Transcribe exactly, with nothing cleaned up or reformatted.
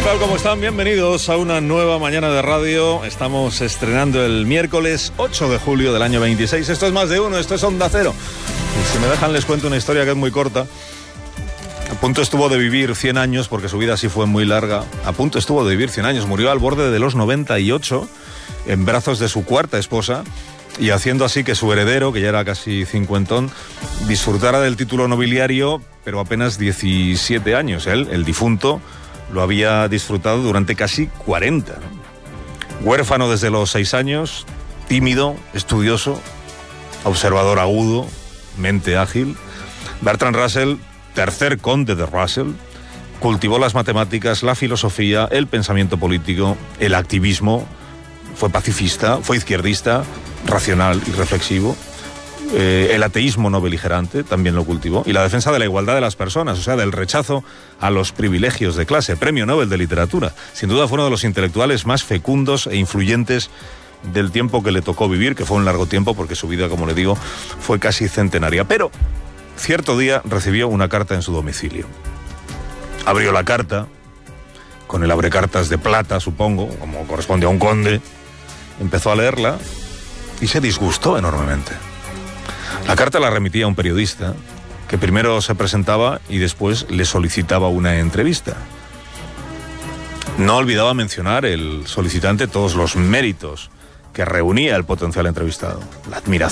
tal? ¿Cómo están? Bienvenidos a una nueva mañana de radio. Estamos estrenando el miércoles ocho de julio del año veintiséis. Esto es Más de Uno, esto es Onda Cero. Y si me dejan les cuento una historia que es muy corta. A punto estuvo de vivir cien años, porque su vida sí fue muy larga. A punto estuvo de vivir cien años. Murió al borde de los noventa y ocho, en brazos de su cuarta esposa, y haciendo así que su heredero, que ya era casi cincuentón, disfrutara del título nobiliario, pero apenas diecisiete años. Él, el difunto, lo había disfrutado durante casi cuarenta. ¿no? Huérfano desde los seis años, tímido, estudioso, observador agudo, mente ágil, Bertrand Russell, tercer conde de Russell, cultivó las matemáticas, la filosofía, el pensamiento político, el activismo, fue pacifista, fue izquierdista, racional y reflexivo. Eh, el ateísmo no beligerante también lo cultivó, y la defensa de la igualdad de las personas, o sea, del rechazo a los privilegios de clase. Premio Nobel de Literatura. Sin duda fue uno de los intelectuales más fecundos e influyentes del tiempo que le tocó vivir, que fue un largo tiempo, porque su vida, como le digo, fue casi centenaria. Pero cierto día recibió una carta en su domicilio. Abrió la carta, con el abrecartas de plata, supongo, como corresponde a un conde. Empezó a leerla y se disgustó enormemente. La carta la remitía a un periodista que primero se presentaba y después le solicitaba una entrevista. No olvidaba mencionar el solicitante todos los méritos que reunía el potencial entrevistado: la admiración